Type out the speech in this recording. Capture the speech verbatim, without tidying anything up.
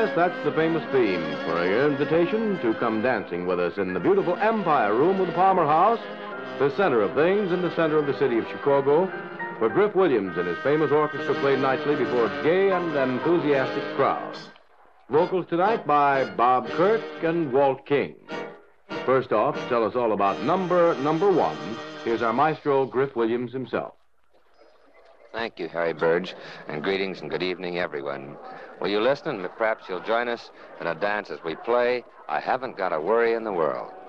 Yes, that's the famous theme for your invitation to come dancing with us in the beautiful Empire Room of the Palmer House, the center of things in the center of the city of Chicago, where Griff Williams and his famous orchestra played nightly before a gay and enthusiastic crowd. Vocals tonight by Bob Kirk and Walt King. First off, to tell us all about number number one, here's our maestro, Griff Williams himself. Thank you, Harry Burge, and greetings and good evening, everyone. Will you listen? Perhaps you'll join us in a dance as we play I Haven't Got a Worry in the World.